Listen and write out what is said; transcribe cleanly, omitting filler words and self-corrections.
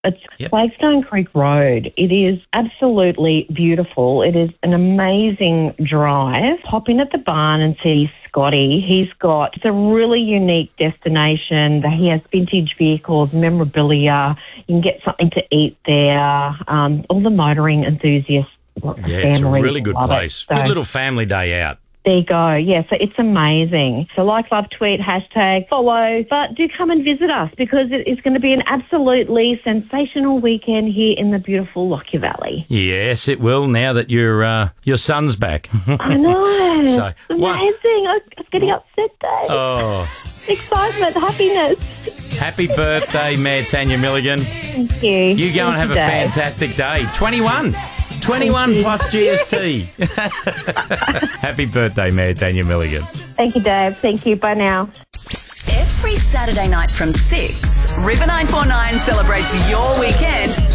It's Flagstone Creek Road. It is absolutely beautiful. It is an amazing drive. Hop in at the barn and see Scotty. It's a really unique destination. He has vintage vehicles, memorabilia. You can get something to eat there. All the motoring enthusiasts. It's a really good place. Good little family day out. There you go. Yeah, so it's amazing. So like, love, tweet, hashtag, follow. But do come and visit us because it is going to be an absolutely sensational weekend here in the beautiful Lockyer Valley. Yes, it will now that your son's back. I know. So, amazing. I was getting upset, Dave. Oh. Excitement, happiness. Happy birthday, Mayor Tanya Milligan. Thank you. You go and have a fantastic day. 21 plus GST. Happy birthday, Mayor Tanya Milligan. Thank you, Dave. Thank you. Bye now. Every Saturday night from 6, River 949 celebrates your weekend